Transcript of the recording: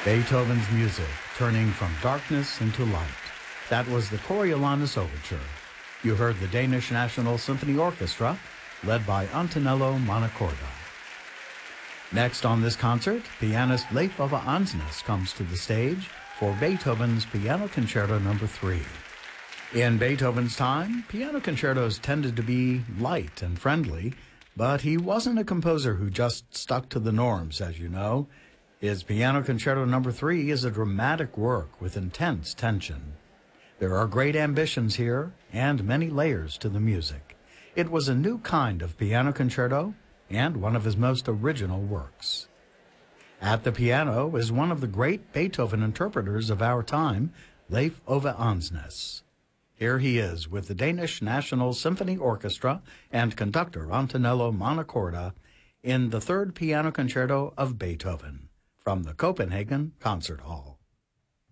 Beethoven's music turning from darkness into light. That was the Coriolanus Overture. You heard the Danish National Symphony Orchestra, led by Antonello Montecorda. Next on this concert, pianist Leif Ove Andsnes comes to the stage for Beethoven's Piano Concerto No. 3. In Beethoven's time, piano concertos tended to be light and friendly, but he wasn't a composer who just stuck to the norms, as you know. His Piano Concerto No. 3 is a dramatic work with intense tension. There are great ambitions here and many layers to the music. It was a new kind of piano concerto and one of his most original works. At the piano is one of the great Beethoven interpreters of our time, Leif Ove Andsnes. Here he is with the Danish National Symphony Orchestra and conductor Antonello Montecorda in the Third Piano Concerto of Beethoven from the Copenhagen Concert Hall.